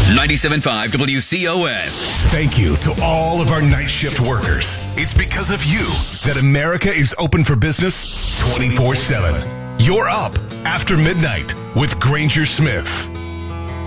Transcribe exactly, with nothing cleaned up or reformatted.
ninety-seven point five W C O S. Thank you to all of our night shift workers. It's because of you that America is open for business twenty-four seven. You're up after midnight with Granger Smith.